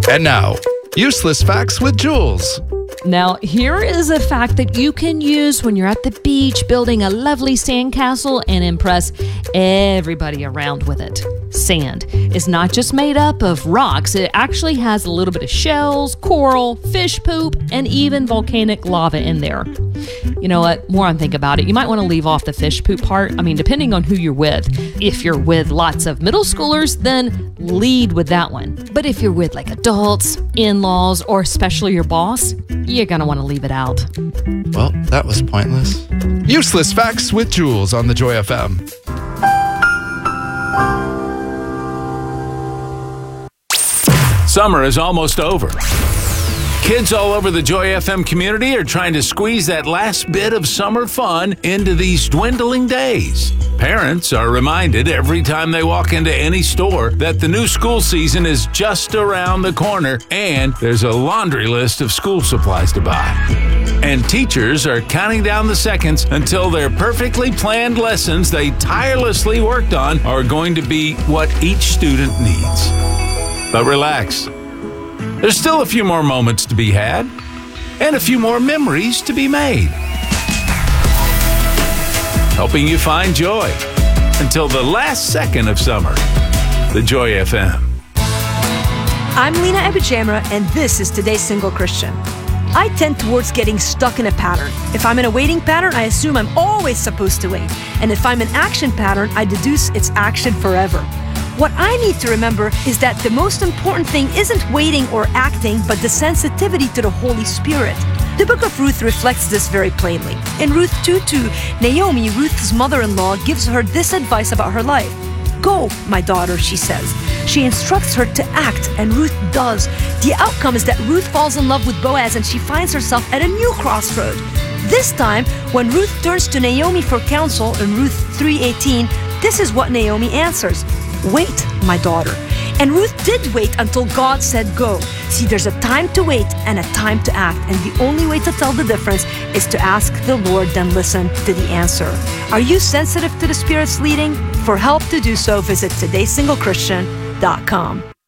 And now, Useless Facts with Jules. Now, here is a fact that you can use when you're at the beach building a lovely sandcastle and impress everybody around with it. Sand is not just made up of rocks. It actually has a little bit of shells, coral, fish poop, and even volcanic lava in there. You know what? More I think about it, you might want to leave off the fish poop part. I mean, depending on who you're with. If you're with lots of middle schoolers, then lead with that one. But if you're with like adults, in-laws, or especially your boss, you're going to want to leave it out. Well, that was pointless. Useless Facts with Jules on the Joy FM. Summer is almost over. Kids all over the Joy FM community are trying to squeeze that last bit of summer fun into these dwindling days. Parents are reminded every time they walk into any store that the new school season is just around the corner and there's a laundry list of school supplies to buy. And teachers are counting down the seconds until their perfectly planned lessons they tirelessly worked on are going to be what each student needs. But relax. There's still a few more moments to be had and a few more memories to be made. Helping you find joy until the last second of summer. The Joy FM. I'm Lena Abujamra, and this is Today's Single Christian. I tend towards getting stuck in a pattern. If I'm in a waiting pattern, I assume I'm always supposed to wait. And if I'm in action pattern, I deduce it's action forever. What I need to remember is that the most important thing isn't waiting or acting, but the sensitivity to the Holy Spirit. The book of Ruth reflects this very plainly. In Ruth 2:2, Naomi, Ruth's mother-in-law, gives her this advice about her life. "Go, my daughter," she says. She instructs her to act, and Ruth does. The outcome is that Ruth falls in love with Boaz, and she finds herself at a new crossroad. This time, when Ruth turns to Naomi for counsel in Ruth 3:18, this is what Naomi answers. "Wait, my daughter." And Ruth did wait until God said go. See, there's a time to wait and a time to act, and the only way to tell the difference is to ask the Lord, then listen to the answer. Are you sensitive to the Spirit's leading? For help to do so, visit todaysinglechristian.com.